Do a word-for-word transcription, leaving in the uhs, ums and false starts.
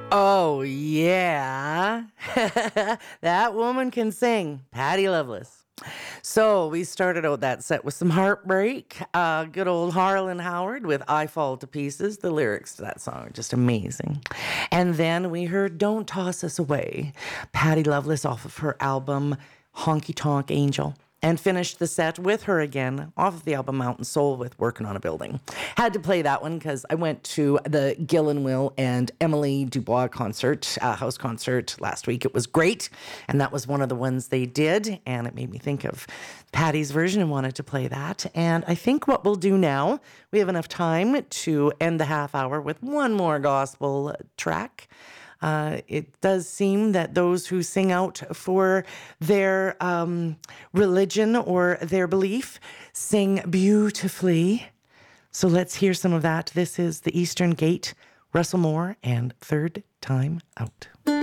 Oh, yeah. That woman can sing. Patty Loveless. So we started out that set with some heartbreak. Uh, good old Harlan Howard with I Fall to Pieces. The lyrics to that song are just amazing. And then we heard Don't Toss Us Away. Patty Loveless off of her album Honky Tonk Angel. And finished the set with her again off of the album Mountain Soul with Working on a Building. Had to play that one because I went to the Gil and Will and Emily Dubois concert, uh, house concert last week. It was great. And that was one of the ones they did. And it made me think of Patty's version and wanted to play that. And I think what we'll do now, we have enough time to end the half hour with one more gospel track. Uh, it does seem that those who sing out for their um, religion or their belief sing beautifully. So let's hear some of that. This is the Eastern Gate, Russell Moore, and Third Time Out.